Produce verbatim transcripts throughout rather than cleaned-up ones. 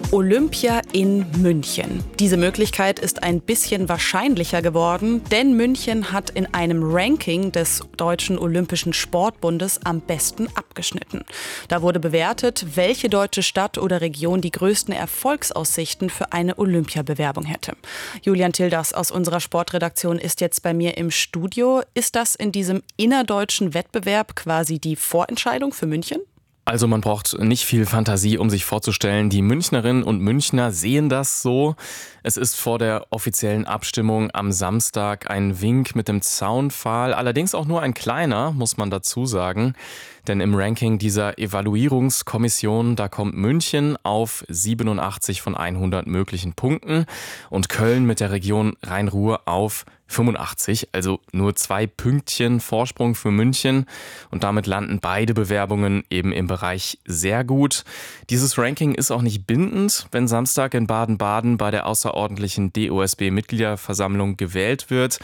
Olympia in München. Diese Möglichkeit ist ein bisschen wahrscheinlicher geworden, denn München hat in einem Ranking des Deutschen Olympischen Sportbundes am besten abgeschnitten. Da wurde bewertet, welche deutsche Stadt oder Region die größten Erfolgsaussichten für eine Olympiabewerbung hätte. Julian Tildas aus unserer Sportredaktion ist jetzt bei mir im Studio. Ist das in diesem innerdeutschen Wettbewerb quasi die Vorentscheidung für München? Also man braucht nicht viel Fantasie, um sich vorzustellen, die Münchnerinnen und Münchner sehen das so. Es ist vor der offiziellen Abstimmung am Samstag ein Wink mit dem Zaunpfahl, allerdings auch nur ein kleiner, muss man dazu sagen. Denn im Ranking dieser Evaluierungskommission, da kommt München auf siebenundachtzig von hundert möglichen Punkten und Köln mit der Region Rhein-Ruhr auf fünfundachtzig, also nur zwei Pünktchen Vorsprung für München und damit landen beide Bewerbungen eben im Bereich sehr gut. Dieses Ranking ist auch nicht bindend, wenn Samstag in Baden-Baden bei der außerordentlichen D O S B-Mitgliederversammlung gewählt wird.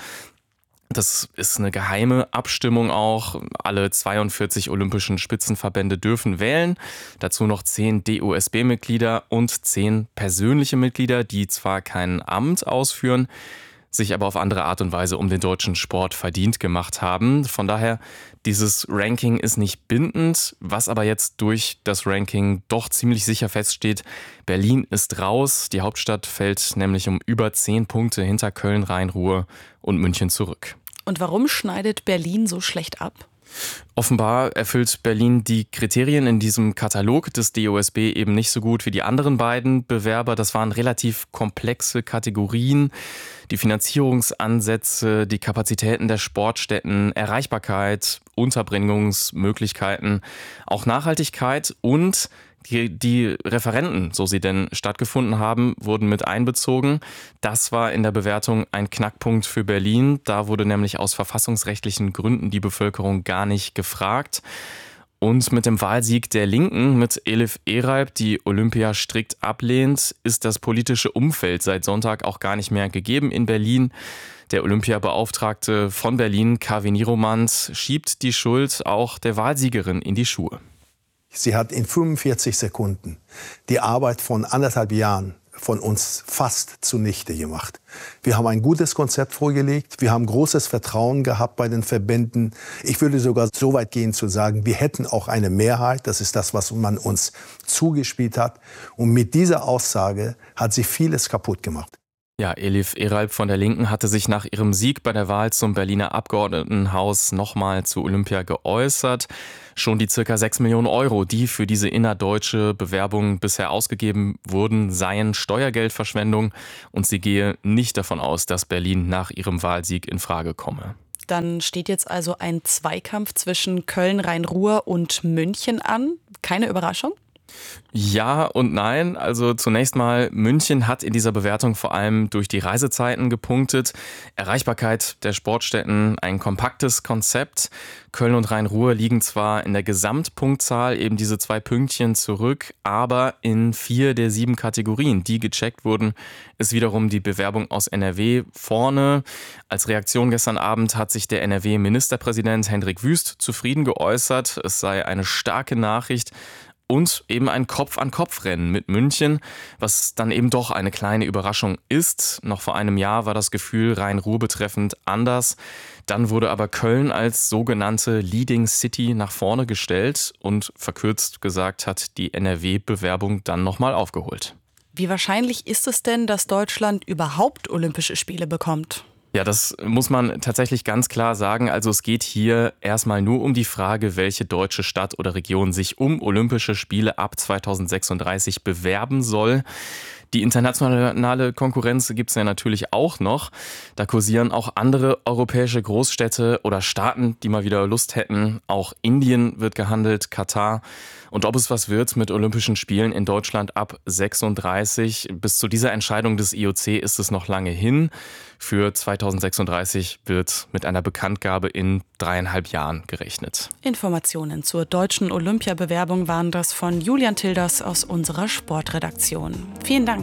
Das ist eine geheime Abstimmung auch. Alle zweiundvierzig olympischen Spitzenverbände dürfen wählen. Dazu noch zehn D O S B-Mitglieder und zehn persönliche Mitglieder, die zwar kein Amt ausführen, sich aber auf andere Art und Weise um den deutschen Sport verdient gemacht haben. Von daher, dieses Ranking ist nicht bindend. Was aber jetzt durch das Ranking doch ziemlich sicher feststeht, Berlin ist raus. Die Hauptstadt fällt nämlich um über zehn Punkte hinter Köln, Rhein-Ruhr und München zurück. Und warum schneidet Berlin so schlecht ab? Offenbar erfüllt Berlin die Kriterien in diesem Katalog des D O S B eben nicht so gut wie die anderen beiden Bewerber. Das waren relativ komplexe Kategorien. Die Finanzierungsansätze, die Kapazitäten der Sportstätten, Erreichbarkeit, Unterbringungsmöglichkeiten, auch Nachhaltigkeit und Die, die Referenten, so sie denn stattgefunden haben, wurden mit einbezogen. Das war in der Bewertung ein Knackpunkt für Berlin. Da wurde nämlich aus verfassungsrechtlichen Gründen die Bevölkerung gar nicht gefragt. Und mit dem Wahlsieg der Linken, mit Elif Eralp, die Olympia strikt ablehnt, ist das politische Umfeld seit Sonntag auch gar nicht mehr gegeben in Berlin. Der Olympiabeauftragte von Berlin, Kaveh Niromand, schiebt die Schuld auch der Wahlsiegerin in die Schuhe. Sie hat in fünfundvierzig Sekunden die Arbeit von anderthalb Jahren von uns fast zunichte gemacht. Wir haben ein gutes Konzept vorgelegt. Wir haben großes Vertrauen gehabt bei den Verbänden. Ich würde sogar so weit gehen zu sagen, wir hätten auch eine Mehrheit. Das ist das, was man uns zugespielt hat. Und mit dieser Aussage hat sie vieles kaputt gemacht. Ja, Elif Eralp von der Linken hatte sich nach ihrem Sieg bei der Wahl zum Berliner Abgeordnetenhaus nochmal zu Olympia geäußert. Schon die circa sechs Millionen Euro, die für diese innerdeutsche Bewerbung bisher ausgegeben wurden, seien Steuergeldverschwendung und sie gehe nicht davon aus, dass Berlin nach ihrem Wahlsieg in Frage komme. Dann steht jetzt also ein Zweikampf zwischen Köln, Rhein-Ruhr und München an. Keine Überraschung? Ja und nein. Also zunächst mal, München hat in dieser Bewertung vor allem durch die Reisezeiten gepunktet. Erreichbarkeit der Sportstätten, ein kompaktes Konzept. Köln und Rhein-Ruhr liegen zwar in der Gesamtpunktzahl eben diese zwei Pünktchen zurück, aber in vier der sieben Kategorien, die gecheckt wurden, ist wiederum die Bewerbung aus N R W vorne. Als Reaktion gestern Abend hat sich der N R W-Ministerpräsident Hendrik Wüst zufrieden geäußert. Es sei eine starke Nachricht. Und eben ein Kopf-an-Kopf-Rennen mit München, was dann eben doch eine kleine Überraschung ist. Noch vor einem Jahr war das Gefühl Rhein-Ruhr betreffend anders. Dann wurde aber Köln als sogenannte Leading City nach vorne gestellt und verkürzt gesagt hat die N R W-Bewerbung dann nochmal aufgeholt. Wie wahrscheinlich ist es denn, dass Deutschland überhaupt Olympische Spiele bekommt? Ja, das muss man tatsächlich ganz klar sagen. Also es geht hier erstmal nur um die Frage, welche deutsche Stadt oder Region sich um Olympische Spiele ab zweitausendsechsunddreißig bewerben soll. Die internationale Konkurrenz gibt es ja natürlich auch noch. Da kursieren auch andere europäische Großstädte oder Staaten, die mal wieder Lust hätten. Auch Indien wird gehandelt, Katar. Und ob es was wird mit Olympischen Spielen in Deutschland ab sechsunddreißig, bis zu dieser Entscheidung des I O C ist es noch lange hin. Für zweitausendsechsunddreißig wird mit einer Bekanntgabe in dreieinhalb Jahren gerechnet. Informationen zur deutschen Olympiabewerbung waren das von Julian Tildas aus unserer Sportredaktion. Vielen Dank.